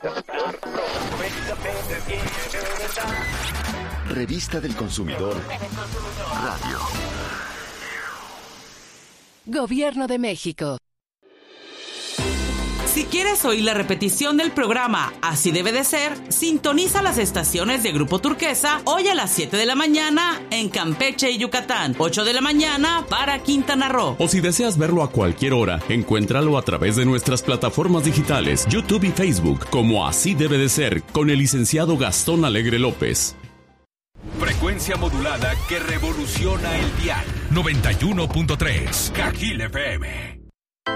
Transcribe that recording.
Revista del Consumidor Radio. Gobierno de México. Si quieres oír la repetición del programa Así debe de ser, sintoniza las estaciones de Grupo Turquesa hoy a las 7 de la mañana en Campeche y Yucatán, 8 de la mañana para Quintana Roo. O si deseas verlo a cualquier hora, encuéntralo a través de nuestras plataformas digitales, YouTube y Facebook, como Así debe de ser, con el licenciado Gastón Alegre López. Frecuencia modulada que revoluciona el dial. 91.3 Cajil FM.